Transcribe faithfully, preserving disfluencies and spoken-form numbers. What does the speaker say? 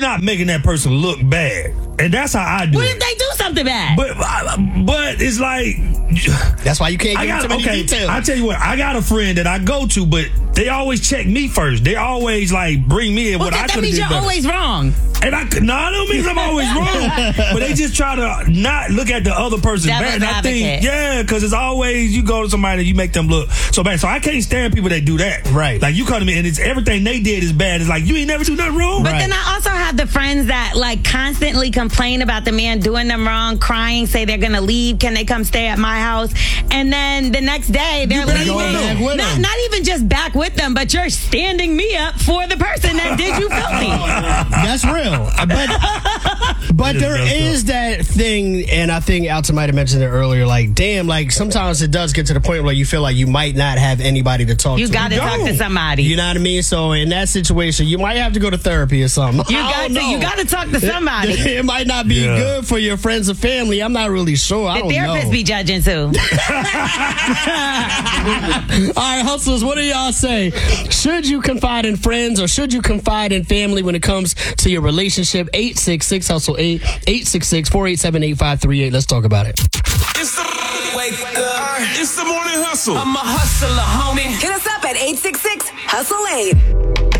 not making that person look bad. And that's how I do What it. if they do something bad? But but it's like that's why you can't I get got, too many okay, details. I tell you what, I got a friend that I go to, but they always check me first. They always like bring me in well, what I that could have means did you're better. always wrong. And I no, I don't mean I'm always wrong, but they just try to not look at the other person Devil's bad. And I think, advocate. yeah, because it's always you go to somebody and you make them look so bad. So I can't stand people that do that. Right. Like you come to me and it's everything they did is bad. It's like you ain't never do nothing wrong. But Right. then I also have the friends that like constantly complain about the man doing them wrong, crying, say they're gonna leave. Can they come stay at my house? And then the next day they're better leaving. go back with Not, them. not even just back with them, but you're standing me up for the person that did you filthy. That's real. But but there is that thing, and I think Alta might have mentioned it earlier, like, damn, like sometimes it does get to the point where you feel like you might not have anybody to talk You to. got to talk to somebody. You know what I mean? So in that situation, you might have to go to therapy or something. You I got don't to. know. You got to talk to somebody. It, it might not be Yeah. good for your friends and family. I'm not really sure. I The don't therapist know. be judging too. All right, hustlers, what do y'all say? Should you confide in friends or should you confide in family when it comes to your relationship? eight six six hustle eight, eight six six, four eight seven, eight five three eight. Let's talk about it. It's the wake up. It's the morning hustle. I'm a hustler, homie. Hit us up at eight six six hustle eight.